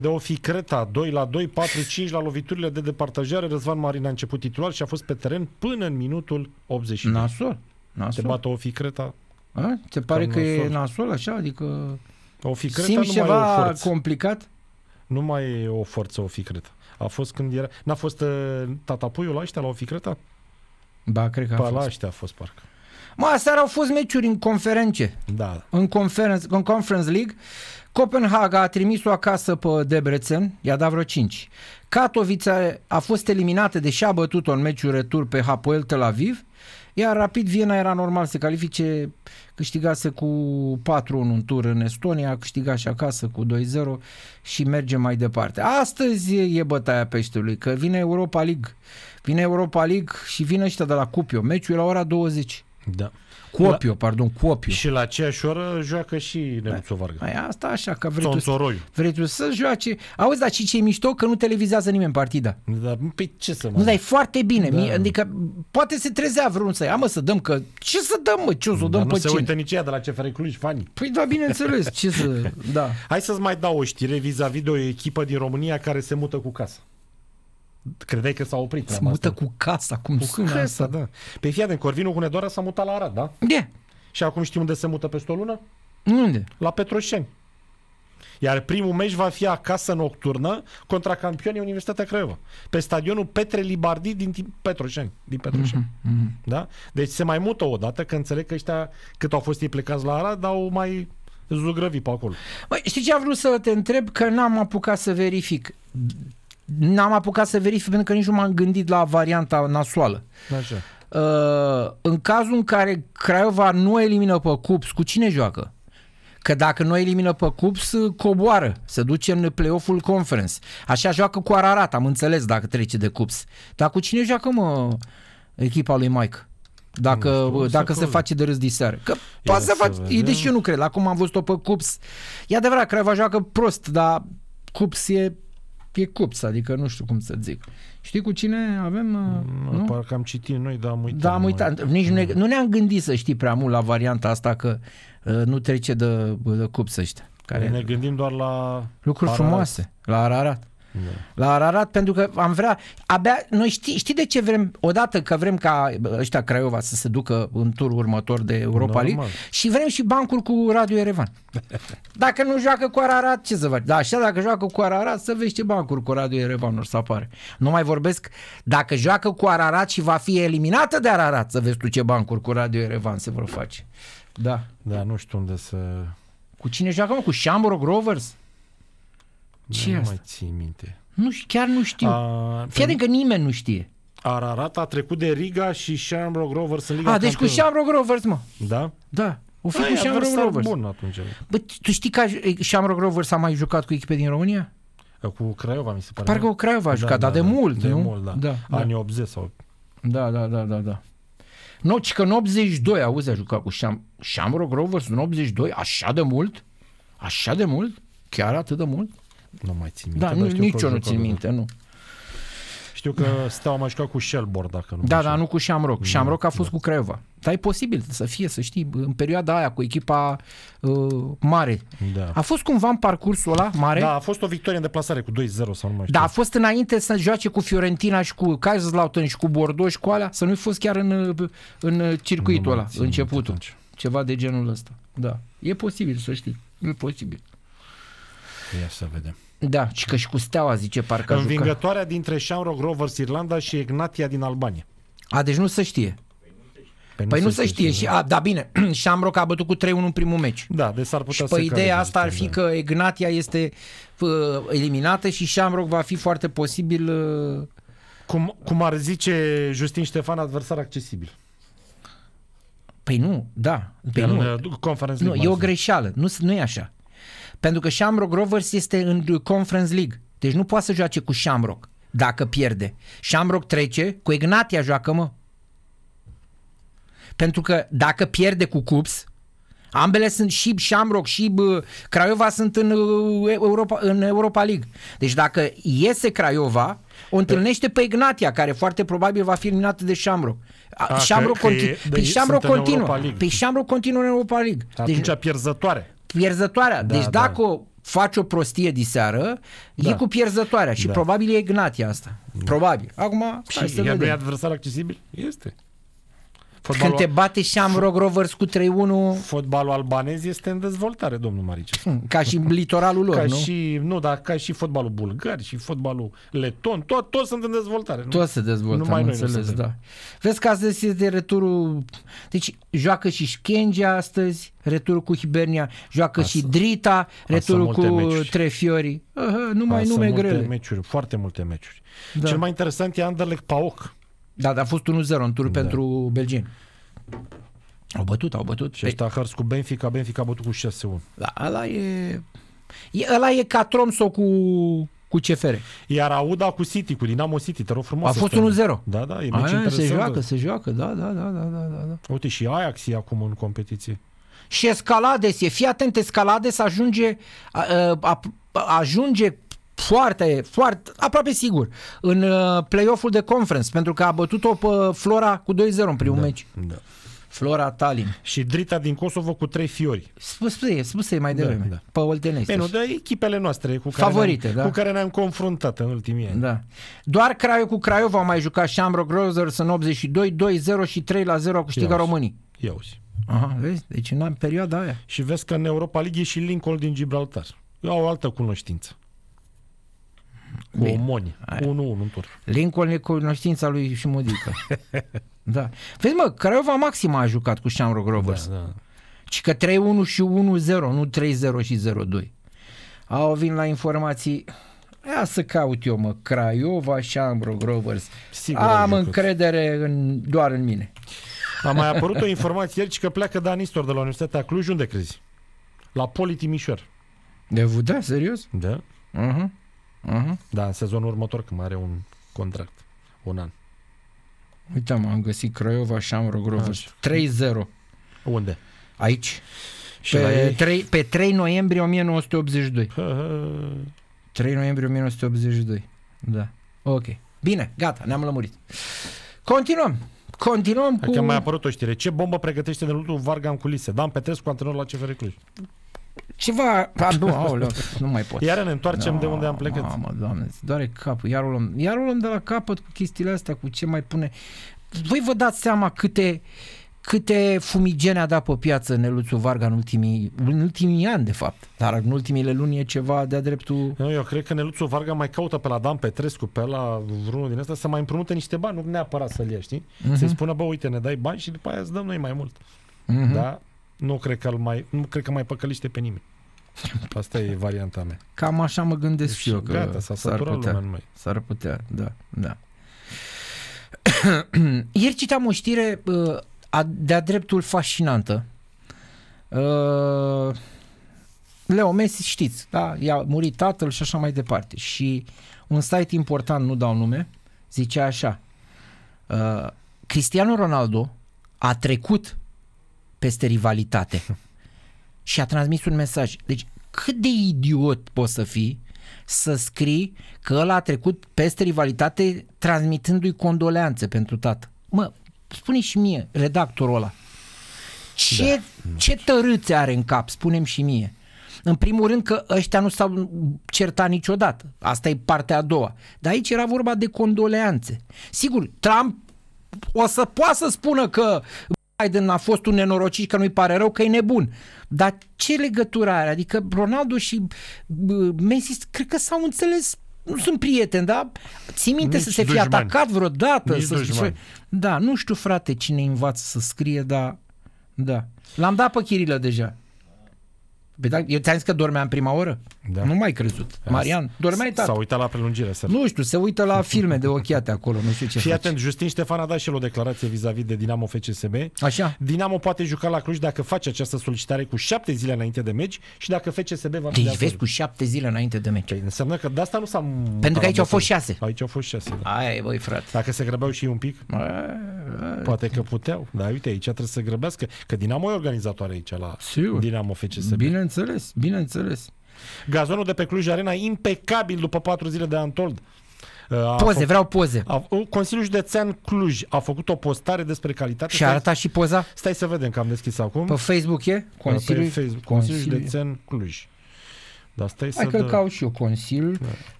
de Oficreta, 2-2, 4-5 la loviturile de departajare. Răzvan Marin a început titular și a fost pe teren până în minutul 82. Nasol. Se bată Oficreta. Se pare că e nasol așa? Adică Oficreta simți nu ceva mai e o forță. complicat? Nu mai e o forță Oficreta. A fost când era... N-a fost tatapuiul la ăștia la Oficreta? Ba, cred că a fost. La ăștia a fost parcă. Aseară au fost meciuri în conferențe. Da. În Conference League. Copenhaga a trimis-o acasă pe Debrecen, i-a dat vreo 5. Katowice a fost eliminată, deși a bătut-o în meciul retur pe Hapoel Tel Aviv, iar Rapid Viena era normal să califice, câștigase cu 4-1 în tur în Estonia, a câștigat și acasă cu 2-0 și merge mai departe. Astăzi e bătaia peștelui, că vine Europa League. Vine Europa League și vine ăștia de la Cupio. Meciul e la ora 20. Da. Cuopio. Și la aceeași oră joacă și Neluțu Varga. Asta așa, că vrei tu să joace. Auzi, dar și ce-i mișto? Că nu televizează nimeni partida. Dar pe ce să mă... Nu, dar e foarte bine. Da. Adică poate se trezea vreun să ia, să dăm că... Ce să dăm, mă? Ce o să dăm pe nu cine? se uită nici ea de la CFR Cluj, fanii. Păi da, bineînțeles. Ce să... Da. Hai să-ți mai dau o știre vis-a-vis de o echipă din România care se mută cu casa. Credeai că s-a oprit? Se mută cu casa, cum sună casa, asta? da. Pe fii atent, Corvinul Hunedoara s-a mutat la Arad, da? De? Și acum știi unde se mută peste o lună? Unde? La Petroșeni. Iar primul meci va fi acasă nocturnă contra campionii Universitatea Craiova. Pe stadionul Petre Libardi din Petroșeni. Da? Deci se mai mută o dată, că înțeleg că ăștia, cât au fost ei plecați la Arad, au mai zugrăvit pe acolo. Băi, știi ce am vrut să te întreb? Că n-am apucat să verific. Pentru că nici nu m-am gândit la varianta nasoală. Așa. În cazul în care Craiova nu elimină pe Cups, cu cine joacă? Că dacă nu elimină pe Cups, coboară, se duce în play-off-ul Conference. Așa joacă cu Ararat, am înțeles, dacă trece de Cups. Dar cu cine joacă, mă, echipa lui Mike? Dacă se face de râs diseară. Că poate să faci, deși eu nu cred. Acum am văzut-o pe Cups. E adevărat, Craiova joacă prost, dar Cups e Cups, adică nu știu cum să zic. Știi cu cine avem? Nu? Parcă am citit noi, dar am uitat. Da, am uitat. Nu ne-am gândit să știi prea mult la varianta asta că nu trece de Cups ăștia. Ne gândim doar la lucruri frumoase, la Ararat. Da. La Ararat, pentru că am vrea abia, noi știi de ce vrem, odată că vrem ca ăștia Craiova să se ducă în turul următor de Europa League și vrem și bancuri cu Radio Erevan. Dacă nu joacă cu Ararat, ce să faci? Da, așa, dacă joacă cu Ararat, să vezi ce bancuri cu Radio Erevan or să apare. Nu mai vorbesc, dacă joacă cu Ararat și va fi eliminată de Ararat, să vezi tu ce bancuri cu Radio Erevan se vor face. Da. Da, nu știu unde să... Cu cine joacă, mă? Cu Shamrock Rovers? Ce nu mai ții minte. Chiar nu știu. Fii atent că nimeni nu știe. Ararat a trecut de Riga și Shamrock Rovers în Liga deci cu Shamrock Rovers, mă. Da? Da. O fi cu Shamrock Rovers. Bun atunci. Bă, tu știi că Shamrock Rovers a mai jucat cu echipe din România? Cu Craiova, mi se pare. Parcă cu Craiova a jucat, dar de mult, de nu? mult, da. Anii 80 sau... Da. Nu, ci că în 82, auzi, a jucat cu Shamrock Rovers în 82, așa de mult? Așa de mult? Chiar atât de mult? Nu mai țin minte. Da, nici eu nu țin minte, nu. Știu că Steaua mai jucat cu Shelbourne, dacă nu. Da, dar nu cu Shamrock. Shamrock a fost cu Craiova. Dar e posibil să fie, să știi, în perioada aia cu echipa mare. Da. A fost cumva în parcursul ăla mare? Da, a fost o victorie în deplasare cu 2-0 sau nu mai știu. Da, a fost înainte să joace cu Fiorentina și cu Kaiserslautern și cu Bordeaux și cu alea, să nu-i fost chiar în circuitul ăla, începutul. Ceva de genul ăsta. Da. E posibil, să știi. E posibil. Ia să vedem. Da, și cu Steaua, zice, parcă învingătoarea dintre Shamrock Rovers Irlanda și Egnatia din Albania. Deci nu se știe. Păi nu se știe. Și, da, bine, Shamrock a bătut cu 3-1 în primul meci. Da, deci s-ar putea și pe ideea asta ar fi că Egnatia este eliminată și Shamrock va fi foarte posibil... Cum ar zice Justin Ștefan, adversar accesibil. Păi nu, da. Păi nu, e o greșeală. Nu e așa. Pentru că Shamrock Rovers este în Conference League. Deci nu poate să joace cu Shamrock dacă pierde. Shamrock trece, cu Egnatia joacă, mă. Pentru că dacă pierde cu Cups, ambele sunt, și Shamrock și Craiova sunt în Europa League. Deci dacă iese Craiova, o întâlnește pe Egnatia, care foarte probabil va fi eliminată de Shamrock. Shamrock continuă în Europa League. Atunci pierzătoare. Deci dacă faci o prostie diseară, e cu pierzătoarea și probabil e Ignatia asta. Probabil. Acum, hai să vedem. vedem. E adversar accesibil? Este. Când te bate Shamrock Rovers cu 3-1... Fotbalul albanez este în dezvoltare, domnul Marice. Ca și litoralul lor, ca și fotbalul bulgar și fotbalul leton, toți sunt în dezvoltare. Toți se dezvoltă, am înțeles, da. Vezi că astăzi este returul... Deci joacă și Schengia astăzi, returul cu Hibernia, joacă și Drita, returul cu Trefiori. Numai nume grele. Meciuri, foarte multe meciuri. Da. Cel mai interesant e Anderlecht PAOK. Da, dar a fost 1-0 în tur pentru belgieni. Au bătut. Și ăsta hărs cu Benfica a bătut cu 6-1. Da, ăla e ca Tromsø cu CFR. Iar Auda cu City, cu Dinamo City, te rog frumos. A fost 1-0. Da, e meci interesant. Se joacă, da. Uite, și Ajax e acum în competiție. Și Escalades fii atent, Escalades ajunge foarte, aproape sigur, în play-off-ul de conference, pentru că a bătut-o pe Flora cu 2-0 în primul meci. Da. Flora Tallinn. Și Drita din Kosovo cu 3 fiori. Spuse mai devreme. Da. Pe Oltenești. De echipele noastre cu care ne-am confruntat în ultimii ani. Da. Doar cu Craiova au mai jucat Shamrock Rovers în 82, 2-0 și 3-0 au câștigat românii. Ia uzi. Aha, vezi? Deci în perioada aia. Și vezi că în Europa League e și Lincoln din Gibraltar. Eu au o altă cunoștință. Cu Omoni. 1-1 în tur. Lincoln e cunoștința lui și Modică. Da. Vezi, Craiova Maxima a jucat cu Shamrock Rovers. Da. Și că 3-1 și 1-0, nu 3-0 și 0-2. Vin la informații. Ia să caut eu, Craiova, Shamrock Rovers. Sigur am încredere doar în mine. A mai apărut o informație ieri că pleacă Dan Istor de la Universitatea Cluj. Unde crezi? La Poli Timișoara. Da, serios? Da. Da, în sezonul următor, când are un contract. Un an. Uite, am găsit Craiova, Shamrock Rovers. 3-0. Unde? Aici. Pe 3 noiembrie 1982. 3 noiembrie 1982. Da. Ok. Bine, gata, ne-am lămurit. Continuăm cu... Că mai a apărut o știre. Ce bombă pregătește de Neluțu Varga în culise? Dan Petrescu, antrenor la CFR Cluj. Ceva... nu mai pot. Iar ne întoarcem de unde am plecat. Mamă, Doamne, doare capul. Iar o luăm de la capăt cu chestiile astea, cu ce mai pune... Voi vă dați seama câte fumigene a dat pe piață Neluțu Varga în ultimii ani, de fapt. Dar în ultimile luni e ceva de-a dreptul... Eu cred că Neluțu Varga mai caută pe la Dan Petrescu, pe la vreunul din ăsta, să mai împrumute niște bani, nu neapărat să-l ia, știi? Să-i spună, uite, ne dai bani și după aia îți dăm noi mai mult. Da? Nu cred că mai păcăliște pe nimeni. Asta e varianta mea. Cam așa mă gândesc și eu, că gata, s-ar putea, da. Ieri citeam o știre de-a dreptul fascinantă. Leo Messi, știți, da? I-a murit tatăl și așa mai departe. Și un site important, nu dau nume, zicea așa: Cristiano Ronaldo a trecut peste rivalitate și a transmis un mesaj. Deci cât de idiot poți să fii să scrii că ăla a trecut peste rivalitate transmitându-i condoleanțe pentru tată? Spune și mie, redactorul ăla, ce tărâțe are în cap, spune-mi și mie. În primul rând că ăștia nu s-au certat niciodată. Asta e partea a doua. Dar aici era vorba de condoleanțe. Sigur, Trump o să poată să spună că Biden a fost un nenorocit, că nu-i pare rău, că e nebun. Dar ce legătură are? Adică Ronaldo și Messi cred că s-au înțeles, nu sunt prieteni, da? Ții minte nici să se fie atacat vreodată? Da, nu știu, frate, cine învață să scrie, dar da. L-am dat pe Chirilă deja. Eu ți-am zis că dormea în prima oră? Da. Nu mai crezut. Marian, dormeai, tată? S-a uitat la prelungire. Nu știu, se uită la filme de ochiate acolo, nu știu ce Fii atent, Justin Ștefan a dat și el o declarație vis-a-vis de Dinamo FCSB. Așa. Dinamo poate juca la Cluj dacă face această solicitare cu 7 zile înainte de meci și dacă FCSB va fi deci vezi, cu 7 zile înainte de meci. Înseamnă că de asta nu s-a... Pentru că aici au fost 6. Aici au fost 6, da. Aia, băi, frate. Dacă se grăbeau și un pic, poate că puteau. Dar uite, aici trebuie să grăbească, că Dinamo e organizatoare aici la Dinamo FCSB. Bineînțeles. Gazonul de pe Cluj Arena impecabil după 4 zile de Untold. Vreau poze. Consiliul Județean Cluj a făcut o postare despre calitate. Și a arătat și poza? Stai să vedem că am deschis acum. Pe Facebook e? Consiliul Județean Cluj. Dar stai Hai să că dă... caut și eu Consiliul.